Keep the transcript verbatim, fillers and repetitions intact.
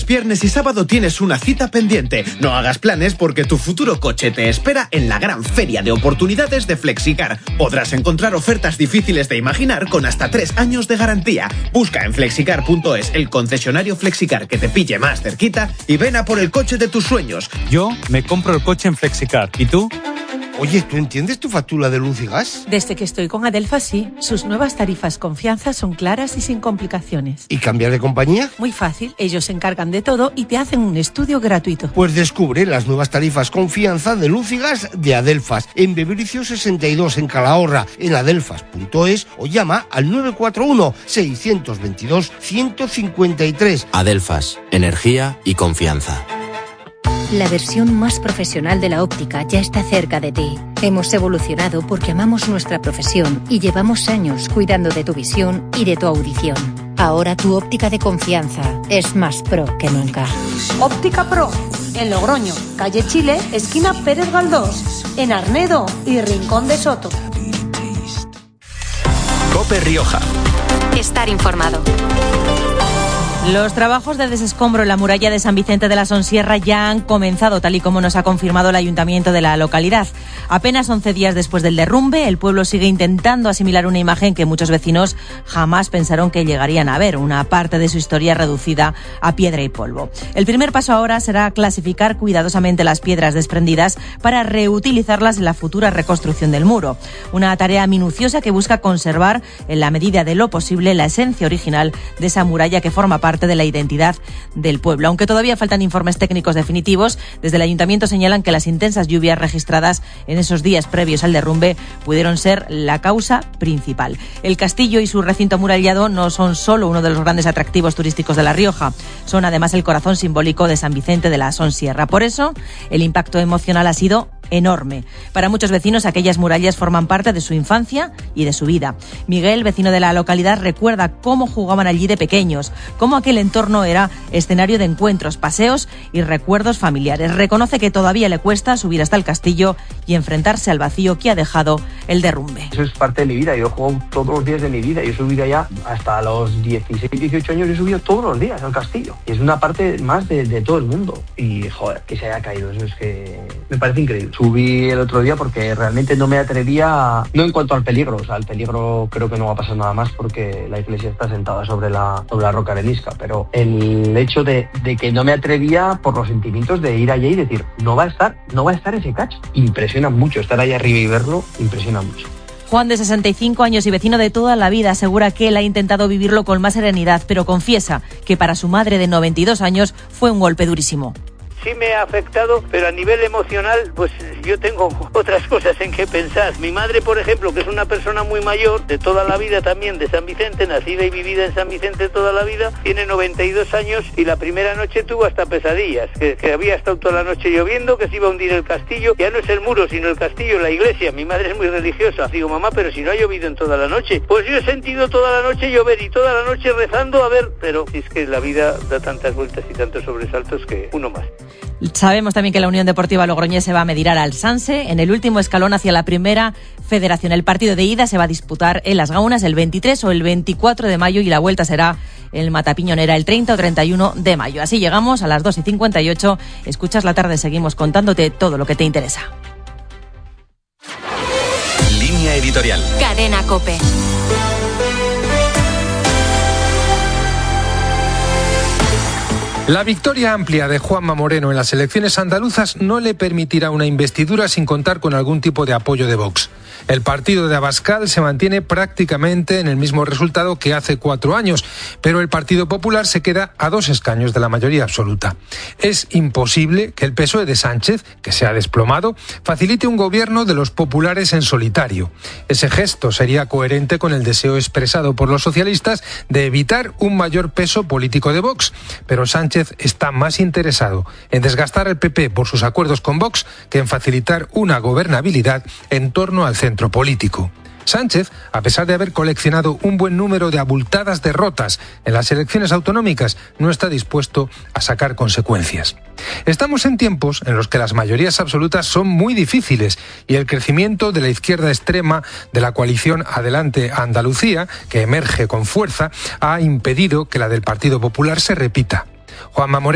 jueves, viernes y sábado tienes una cita pendiente. No hagas planes porque tu futuro coche te espera en la gran feria de oportunidades de Flexicar. Podrás encontrar ofertas difíciles de imaginar con hasta tres años de garantía. Busca en flexicar punto es el concesionario Flexicar que te pille más cerquita y ven a por el coche de tus sueños. Yo me compro el coche en Flexicar. ¿Y tú? Oye, ¿tú entiendes tu factura de luz y gas? Desde que estoy con Adelfas, sí. Sus nuevas tarifas Confianza son claras y sin complicaciones. ¿Y cambiar de compañía? Muy fácil. Ellos se encargan de todo y te hacen un estudio gratuito. Pues descubre las nuevas tarifas Confianza de luz y gas de Adelfas en Bebericio sesenta y dos en Calahorra, en adelfas punto es o llama al nueve cuatro uno, seis dos dos, uno cinco tres. Adelfas, energía y confianza. La versión más profesional de la óptica ya está cerca de ti. Hemos evolucionado porque amamos nuestra profesión y llevamos años cuidando de tu visión y de tu audición. Ahora tu óptica de confianza es más pro que nunca. Óptica Pro, en Logroño, calle Chile, esquina Pérez Galdós, en Arnedo y Rincón de Soto. COPE Rioja. Estar informado. Los trabajos de desescombro en la muralla de San Vicente de la Sonsierra ya han comenzado, tal y como nos ha confirmado el ayuntamiento de la localidad. Apenas once días después del derrumbe, el pueblo sigue intentando asimilar una imagen que muchos vecinos jamás pensaron que llegarían a ver, una parte de su historia reducida a piedra y polvo. El primer paso ahora será clasificar cuidadosamente las piedras desprendidas para reutilizarlas en la futura reconstrucción del muro. Una tarea minuciosa que busca conservar, en la medida de lo posible, la esencia original de esa muralla que forma parte de la identidad del pueblo. Aunque todavía faltan informes técnicos definitivos, desde el ayuntamiento señalan que las intensas lluvias registradas en esos días previos al derrumbe pudieron ser la causa principal. El castillo y su recinto amurallado no son solo uno de los grandes atractivos turísticos de La Rioja, son además el corazón simbólico de San Vicente de la Sonsierra. Por eso, el impacto emocional ha sido enorme. Para muchos vecinos, aquellas murallas forman parte de su infancia y de su vida. Miguel, vecino de la localidad, recuerda cómo jugaban allí de pequeños, cómo aquel entorno era escenario de encuentros, paseos y recuerdos familiares. Reconoce que todavía le cuesta subir hasta el castillo y enfrentarse al vacío que ha dejado el derrumbe. Eso es parte de mi vida. Yo juego todos los días de mi vida. Yo he subido allá hasta los dieciséis, dieciocho años. He subido todos los días al castillo. Y es una parte más de, de todo el mundo. Y, joder, que se haya caído. Eso es que me parece increíble. Subí el otro día porque realmente no me atrevía, no en cuanto al peligro, o sea, al peligro creo que no va a pasar nada más porque la iglesia está sentada sobre la, sobre la roca arenisca, pero el hecho de, de que no me atrevía por los sentimientos de ir allá y decir, no va a estar, no va a estar ese cacho. Impresiona mucho, estar ahí arriba y verlo, impresiona mucho. Juan, de sesenta y cinco años y vecino de toda la vida, asegura que él ha intentado vivirlo con más serenidad, pero confiesa que para su madre de noventa y dos años fue un golpe durísimo. Sí me ha afectado, pero a nivel emocional, pues yo tengo otras cosas en que pensar. Mi madre, por ejemplo, que es una persona muy mayor, de toda la vida también, de San Vicente, nacida y vivida en San Vicente toda la vida, tiene noventa y dos años y la primera noche tuvo hasta pesadillas, que, que había estado toda la noche lloviendo, que se iba a hundir el castillo. Ya no es el muro, sino el castillo, la iglesia. Mi madre es muy religiosa. Digo, mamá, pero si no ha llovido en toda la noche. Pues yo he sentido toda la noche llover y toda la noche rezando, a ver, pero es que la vida da tantas vueltas y tantos sobresaltos que uno más. Sabemos también que la Unión Deportiva Logroñés se va a medir al Sanse en el último escalón hacia la primera federación. El partido de ida se va a disputar en Las Gaunas el veintitrés o el veinticuatro de mayo y la vuelta será en Matapiñonera el treinta o treinta y uno de mayo. Así llegamos a las dos y cincuenta y ocho. Escuchas la tarde, seguimos contándote todo lo que te interesa. Línea editorial. Cadena COPE. La victoria amplia de Juanma Moreno en las elecciones andaluzas no le permitirá una investidura sin contar con algún tipo de apoyo de Vox. El partido de Abascal se mantiene prácticamente en el mismo resultado que hace cuatro años, pero el Partido Popular se queda a dos escaños de la mayoría absoluta. Es imposible que el P S O E de Sánchez, que se ha desplomado, facilite un gobierno de los populares en solitario. Ese gesto sería coherente con el deseo expresado por los socialistas de evitar un mayor peso político de Vox, pero Sánchez está más interesado en desgastar al P P por sus acuerdos con Vox que en facilitar una gobernabilidad en torno al centro político. Sánchez, a pesar de haber coleccionado un buen número de abultadas derrotas en las elecciones autonómicas, no está dispuesto a sacar consecuencias. Estamos en tiempos en los que las mayorías absolutas son muy difíciles y el crecimiento de la izquierda extrema de la coalición Adelante Andalucía, que emerge con fuerza, ha impedido que la del Partido Popular se repita. Juanma Moreno